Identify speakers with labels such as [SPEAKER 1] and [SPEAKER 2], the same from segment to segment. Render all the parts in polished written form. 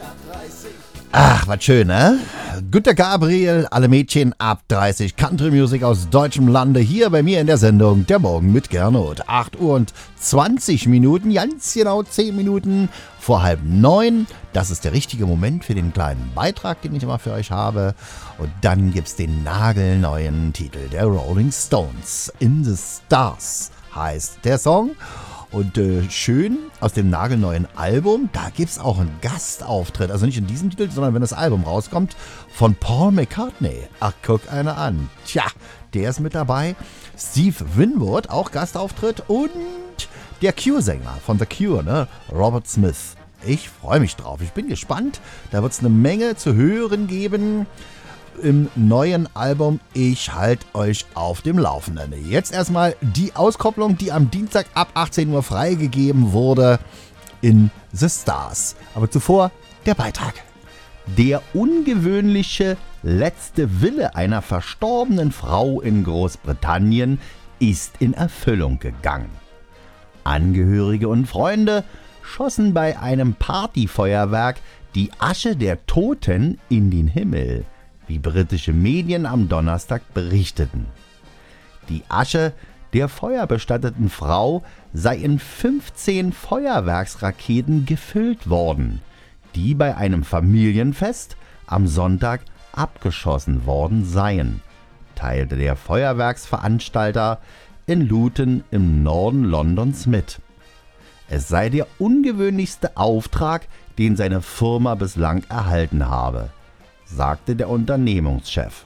[SPEAKER 1] Ach, was schön, ne? Günter Gabriel, alle Mädchen ab 30, Country Music aus deutschem Lande, hier bei mir in der Sendung Der Morgen mit Gernot. 8 Uhr und 20 Minuten, ganz genau 10 Minuten vor 8:30. Das ist der richtige Moment für den kleinen Beitrag, den ich immer für euch habe. Und dann gibt's den nagelneuen Titel der Rolling Stones. In the Stars heißt der Song. Und schön aus dem nagelneuen Album, da gibt es auch einen Gastauftritt. Also nicht in diesem Titel, sondern wenn das Album rauskommt, von Paul McCartney. Ach, guck einer an. Tja, der ist mit dabei. Steve Winwood, auch Gastauftritt. Und der Cure-Sänger von The Cure, ne? Robert Smith. Ich freue mich drauf. Ich bin gespannt. Da wird es eine Menge zu hören geben im neuen Album. Ich halte euch auf dem Laufenden. Jetzt erstmal die Auskopplung, die am Dienstag ab 18 Uhr freigegeben wurde in The Stars. Aber zuvor der Beitrag. Der ungewöhnliche letzte Wille einer verstorbenen Frau in Großbritannien ist in Erfüllung gegangen. Angehörige und Freunde schossen bei einem Partyfeuerwerk die Asche der Toten in den Himmel, wie britische Medien am Donnerstag berichteten. Die Asche der feuerbestatteten Frau sei in 15 Feuerwerksraketen gefüllt worden, die bei einem Familienfest am Sonntag abgeschossen worden seien, teilte der Feuerwerksveranstalter in Luton im Norden Londons mit. Es sei der ungewöhnlichste Auftrag, den seine Firma bislang erhalten habe, sagte der Unternehmenschef.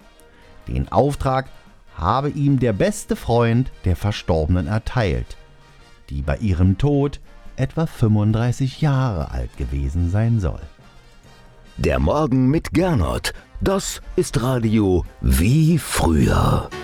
[SPEAKER 1] Den Auftrag habe ihm der beste Freund der Verstorbenen erteilt, die bei ihrem Tod etwa 35 Jahre alt gewesen sein soll.
[SPEAKER 2] Der Morgen mit Gernot, das ist Radio wie früher.